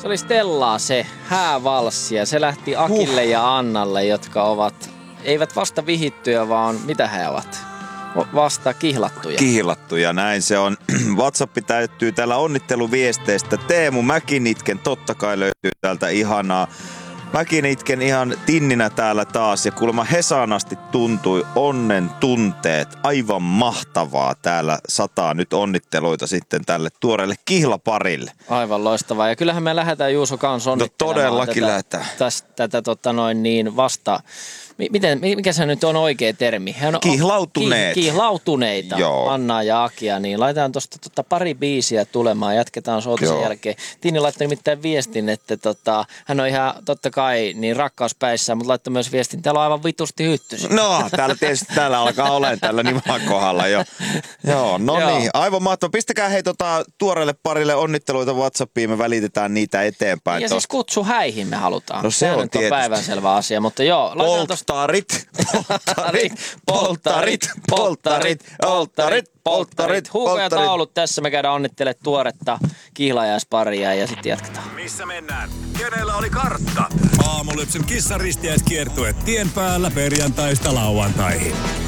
Se oli Stellaa se häävalssi ja se lähti Akille ja Annalle, jotka eivät vasta vihittyjä, vaan mitä he ovat? Vasta kihlattuja. Kihlattuja, näin se on. WhatsApp täyttyy täällä onnitteluviesteistä. Teemu Mäkinitken totta kai löytyy täältä ihanaa. Mäkin itken ihan tinninä täällä taas ja kuulemma Hesaan asti tuntui onnen tunteet. Aivan mahtavaa täällä sataa nyt onnitteluita sitten tälle tuoreelle kihlaparille. Aivan loistavaa. Ja kyllähän me lähdetään Juuso kanssa onnittelemaan. No todellakin lähdetään. Tätä mikä se nyt on oikea termi? Kihlautuneet. Kihlautuneita, Joo. Anna ja Akia, niin laitetaan tuosta pari biisiä tulemaan, jatketaan soutisen jälkeen. Tinni laittoi nimittäin viestin, että hän on ihan totta kai niin rakkauspäissään, mutta laittoi myös viestin, täällä on aivan vitusti hyttysi. No, täällä alkaa olemaan tällä nivan kohdalla jo. Joo, no niin, aivan mahtavaa. Pistäkää hei tuoreelle parille onnitteluita WhatsAppiin, me välitetään niitä eteenpäin. Ja siis kutsu häihin me halutaan. No se on tietysti päivänselvä asia, mutta joo. Polttarit. Huuko ja taulut tässä. Me käydään onnittelemaan tuoretta kihlajaisparia ja sitten jatketaan. Missä mennään? Kenellä oli kartta? Aamulypsyn kissaristiäiskiertue tien päällä perjantaista lauantaihin.